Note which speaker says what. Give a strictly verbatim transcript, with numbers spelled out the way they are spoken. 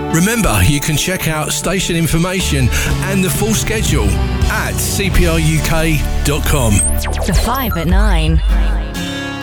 Speaker 1: Remember, you can check out station information and the full schedule at c p r u k dot com.
Speaker 2: The five at nine.